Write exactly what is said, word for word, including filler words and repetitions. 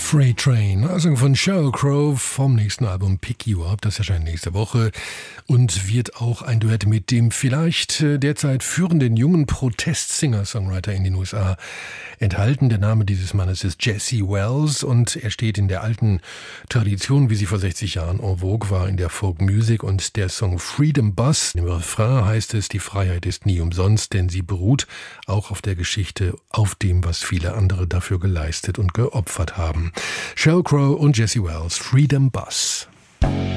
Freight Train, also von Sheryl Crow vom nächsten Album Pick You Up, das erscheint nächste Woche und wird auch ein Duett mit dem vielleicht derzeit führenden jungen Protest-Singer-Songwriter in den U S A enthalten. Der Name dieses Mannes ist Jesse Wells und er steht in der alten Tradition, wie sie vor sechzig Jahren en vogue war in der Folk-Music, und der Song Freedom Bus. Im Refrain heißt es, die Freiheit ist nie umsonst, denn sie beruht auch auf der Geschichte, auf dem, was viele andere dafür geleistet und geopfert haben. Sheryl Crow und Jesse Wells, Freedom Bus.